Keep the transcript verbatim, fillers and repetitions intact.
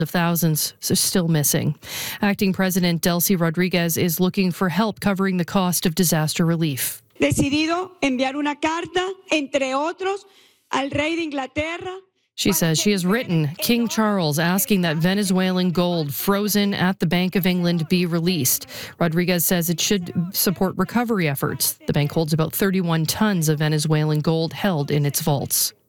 of thousands are still missing. Acting President Delcy Rodriguez is looking for help covering the cost of disaster relief. Decidido enviar una carta, entre otros, al rey de Inglaterra. She says she has written King Charles asking that Venezuelan gold frozen at the Bank of England be released. Rodriguez says it should support recovery efforts. The bank holds about thirty-one tons of Venezuelan gold held in its vaults.